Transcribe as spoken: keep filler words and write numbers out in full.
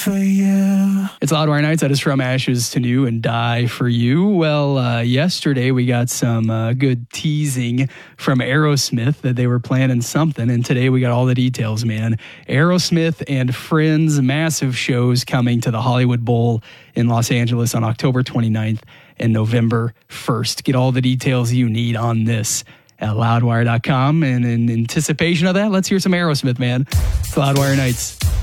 for you. It's Loudwire Nights. That is From Ashes to New and Die for You. Well, uh, yesterday we got some uh, good teasing from Aerosmith that they were planning something, and today we got all the details, man. Aerosmith and Friends, massive shows coming to the Hollywood Bowl in Los Angeles on October twenty-ninth and November first. Get all the details you need on this at loudwire dot com. And in anticipation of that, let's hear some Aerosmith, man. It's Loudwire Nights.